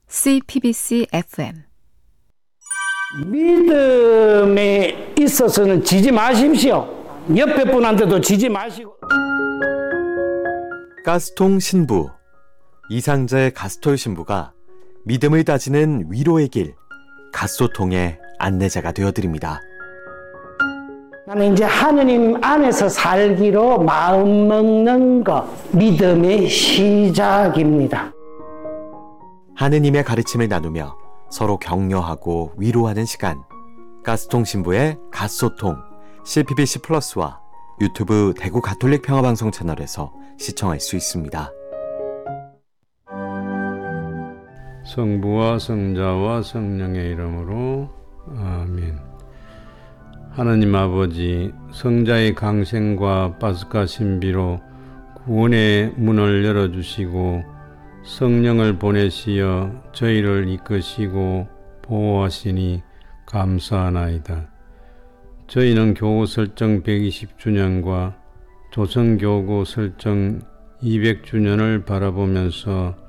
CPBC FM 믿음에 있어서는 지지 마십시오. 옆에 분한테도 지지 마시고. 가스통 신부, 이상자의 가스톨 신부가 믿음을 다지는 위로의 길, 가소통의 안내자가 되어드립니다. 나는 이제 하느님 안에서 살기로 마음 먹는 것, 믿음의 시작입니다. 하느님의 가르침을 나누며 서로 격려하고 위로하는 시간, 가스통 신부의 가소통, CPBC 플러스와 유튜브 대구 가톨릭 평화방송 채널에서 시청할 수 있습니다. 성부와 성자와 성령의 이름으로 아멘. 하나님 아버지, 성자의 강생과 파스카 신비로 구원의 문을 열어주시고 성령을 보내시어 저희를 이끄시고 보호하시니 감사하나이다. 저희는 교구 설정 120주년과 조선교구 설정 200주년을 바라보면서